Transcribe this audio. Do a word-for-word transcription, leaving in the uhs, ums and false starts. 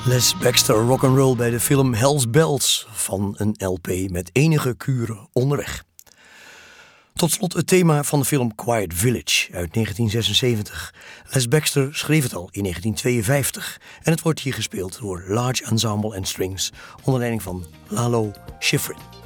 Les Baxter rock'n'roll bij de film Hell's Bells van een L P met enige kuren onderweg. Tot slot het thema van de film Quiet Village uit negentien zesenzeventig. Les Baxter schreef het al in negentien tweeënvijftig en het wordt hier gespeeld door Large Ensemble and Strings onder leiding van Lalo Schifrin.